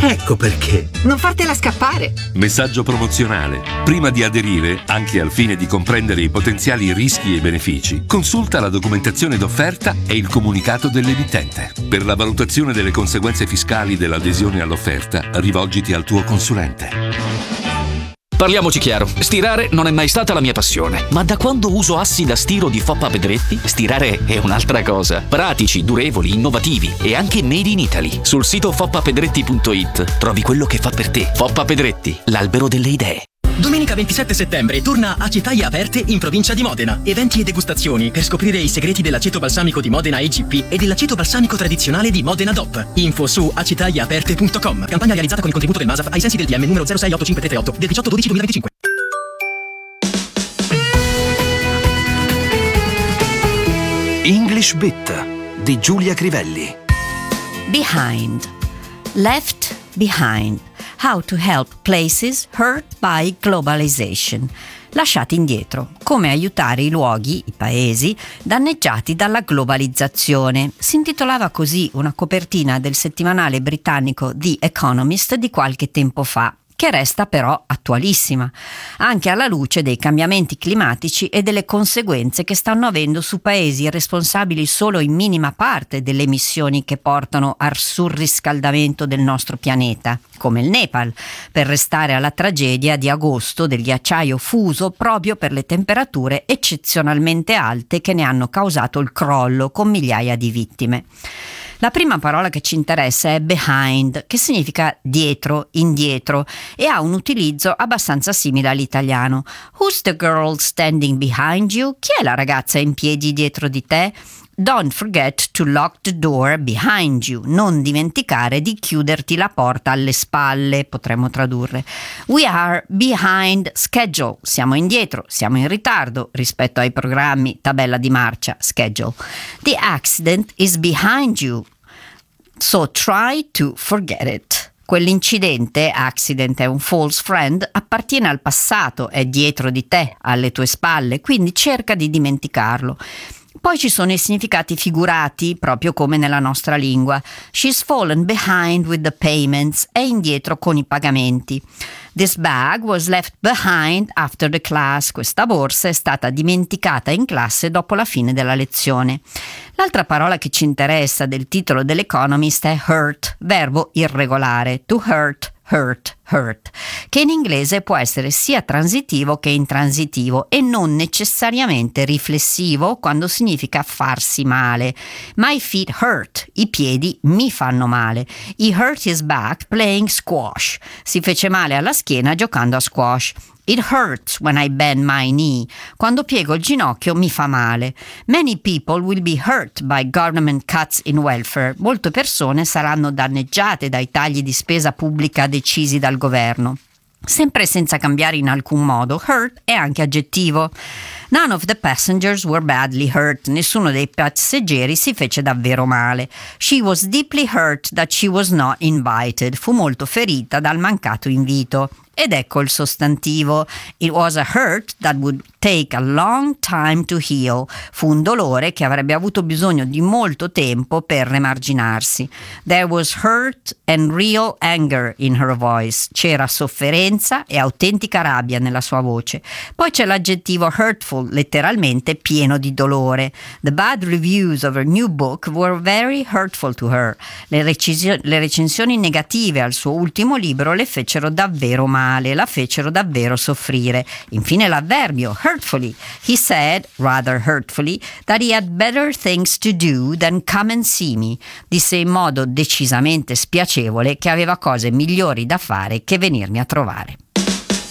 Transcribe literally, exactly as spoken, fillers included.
Ecco perché. Non fartela scappare. Messaggio promozionale. Prima di aderire, anche al fine di comprendere i potenziali rischi e benefici, consulta la documentazione d'offerta e il comunicato dell'emittente. Per la valutazione delle conseguenze fiscali dell'adesione all'offerta, rivolgiti al tuo consulente. Parliamoci chiaro, stirare non è mai stata la mia passione, ma da quando uso assi da stiro di Foppa Pedretti, stirare è un'altra cosa. Pratici, durevoli, innovativi e anche made in Italy. Sul sito foppa pedretti punto it trovi quello che fa per te. Foppa Pedretti, l'albero delle idee. Domenica ventisette settembre torna Acetaie Aperte in provincia di Modena. Eventi e degustazioni per scoprire i segreti dell'aceto balsamico di Modena E G P e dell'aceto balsamico tradizionale di Modena D O P. Info su acetaie aperte punto com. Campagna realizzata con il contributo del MASAF ai sensi del D M numero zero sei otto cinque tre tre otto del diciotto dodici duemilaventicinque. English Bit di Giulia Crivelli. Behind. Left behind. How to help places hurt by globalization. Lasciati indietro. Come aiutare i luoghi, i paesi, danneggiati dalla globalizzazione. Si intitolava così una copertina del settimanale britannico The Economist di qualche tempo fa, che resta però attualissima, anche alla luce dei cambiamenti climatici e delle conseguenze che stanno avendo su paesi responsabili solo in minima parte delle emissioni che portano al surriscaldamento del nostro pianeta, come il Nepal, per restare alla tragedia di agosto del ghiacciaio fuso proprio per le temperature eccezionalmente alte che ne hanno causato il crollo con migliaia di vittime. La prima parola che ci interessa è behind, che significa dietro, indietro, e ha un utilizzo abbastanza simile all'italiano. Who's the girl standing behind you? Chi è la ragazza in piedi dietro di te? Don't forget to lock the door behind you. Non dimenticare di chiuderti la porta alle spalle, potremmo tradurre. We are behind schedule. Siamo indietro, siamo in ritardo rispetto ai programmi, tabella di marcia, schedule. The accident is behind you, so try to forget it. Quell'incidente, accident è un false friend, appartiene al passato, è dietro di te, alle tue spalle, quindi cerca di dimenticarlo. Poi ci sono i significati figurati, proprio come nella nostra lingua. She's fallen behind with the payments, è indietro con i pagamenti. This bag was left behind after the class. Questa borsa è stata dimenticata in classe dopo la fine della lezione. L'altra parola che ci interessa del titolo dell'Economist è hurt, verbo irregolare, to hurt, hurt, hurt, che in inglese può essere sia transitivo che intransitivo e non necessariamente riflessivo quando significa farsi male. My feet hurt, i piedi mi fanno male. He hurt his back playing squash, si fece male alla schiena giocando a squash. It hurts when I bend my knee. Quando piego il ginocchio mi fa male. Many people will be hurt by government cuts in welfare. Molte persone saranno danneggiate dai tagli di spesa pubblica decisi dal governo. Sempre senza cambiare in alcun modo, hurt è anche aggettivo. None of the passengers were badly hurt. Nessuno dei passeggeri si fece davvero male. She was deeply hurt that she was not invited. Fu molto ferita dal mancato invito. Ed ecco il sostantivo. It was a hurt that would take a long time to heal. Fu un dolore che avrebbe avuto bisogno di molto tempo per remarginarsi. There was hurt and real anger in her voice. C'era sofferenza e autentica rabbia nella sua voce. Poi c'è l'aggettivo hurtful, letteralmente pieno di dolore. The bad reviews of her new book were very hurtful to her. Le, recisio- le recensioni negative al suo ultimo libro le fecero davvero male. La fecero davvero soffrire. Infine l'avverbio hurtfully. He said, rather hurtfully, that he had better things to do than come and see me. Disse in modo decisamente spiacevole che aveva cose migliori da fare che venirmi a trovare.